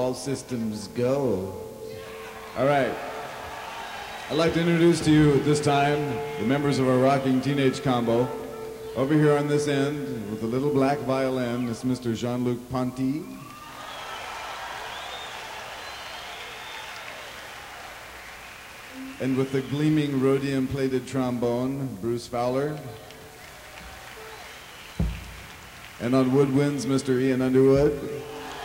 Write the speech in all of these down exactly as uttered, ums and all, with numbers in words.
all systems go. All right. I'd like to introduce to you at this time the members of our rocking teenage combo. Over here on this end, with the little black violin, is Mister Jean-Luc Ponty. And with the gleaming rhodium-plated trombone, Bruce Fowler. And on woodwinds, Mister Ian Underwood.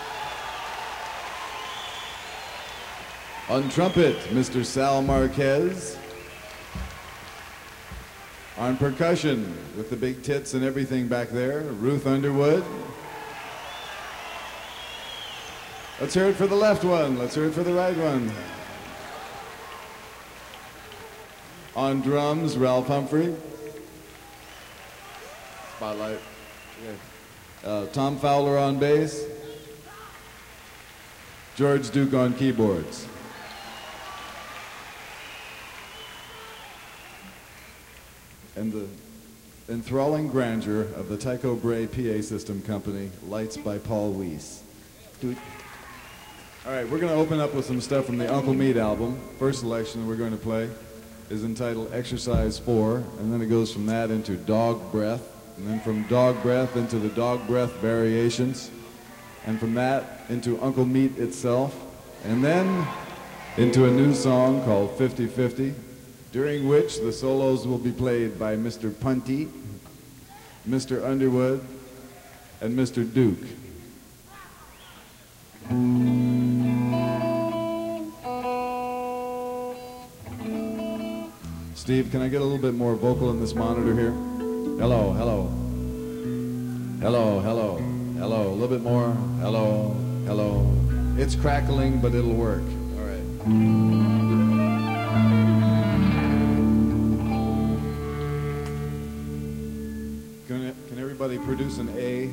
On trumpet, Mister Sal Marquez. On percussion, with the big tits and everything back there, Ruth Underwood. Let's hear it for the left one. Let's hear it for the right one. On drums, Ralph Humphrey. Spotlight. Yeah. Uh, Tom Fowler on bass. George Duke on keyboards. And the enthralling grandeur of the Tycho Brahe P A System Company, Lights by Paul Weiss. Dude. All right, we're going to open up with some stuff from the Uncle Meat album. First selection that we're going to play is entitled Exercise four, and then it goes from that into Dog Breath, and then from Dog Breath into the Dog Breath Variations, and from that into Uncle Meat itself, and then into a new song called fifty fifty, during which the solos will be played by Mister Punty, Mister Underwood, and Mister Duke. Steve, can I get a little bit more vocal in this monitor here? Hello, hello. Hello, hello, hello. A little bit more. Hello, hello. It's crackling, but it'll work. All right. Can, can everybody produce an A?